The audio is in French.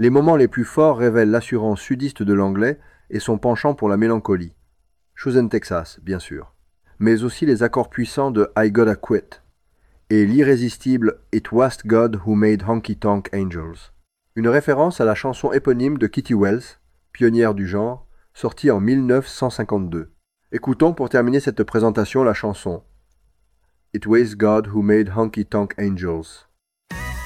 Les moments les plus forts révèlent l'assurance sudiste de l'anglais et son penchant pour la mélancolie. Chose in Texas, bien sûr. Mais aussi les accords puissants de I Gotta Quit et l'irrésistible It Was God Who Made Honky Tonk Angels. Une référence à la chanson éponyme de Kitty Wells, pionnière du genre, sortie en 1952. Écoutons pour terminer cette présentation la chanson It Was God Who Made Honky Tonk Angels.